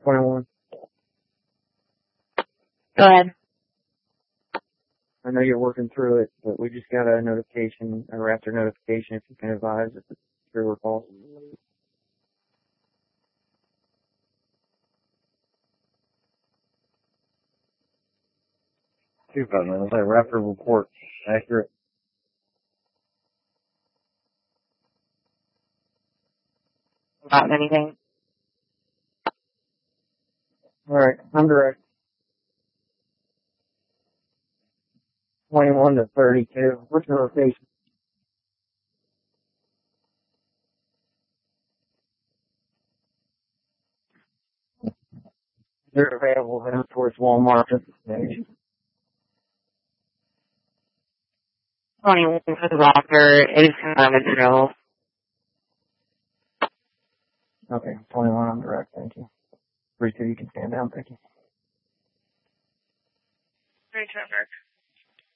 21. Go ahead. I know you're working through it, but we just got a notification, a Raptor notification, if you can advise if it's true or false. Two button. Is that Raptor report accurate? About anything? Alright, I'm direct. 21 to 32. What's the rotation? They're available then towards Walmart at the stage. 21 for the rocker. It is confirmed it's real. Okay, 21, I'm direct, thank you. 32, you can stand down, thank you. 32,